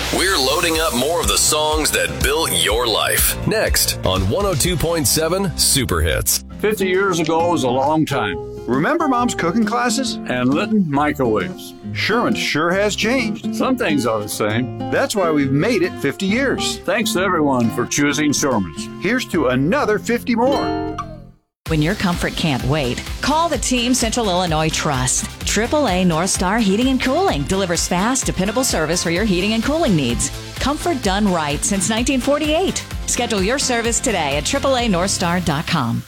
We're loading up more of the songs that built your life. Next on 102.7 Super Hits. 50 years ago was a long time. Remember Mom's cooking classes? And Litton microwaves. Sherman sure has changed. Some things are the same. That's why we've made it 50 years. Thanks to everyone for choosing Sherman's. Here's to another 50 more. When your comfort can't wait, call the Team Central Illinois Trust. AAA North Star Heating and Cooling delivers fast, dependable service for your heating and cooling needs. Comfort done right since 1948. Schedule your service today at AAANorthstar.com.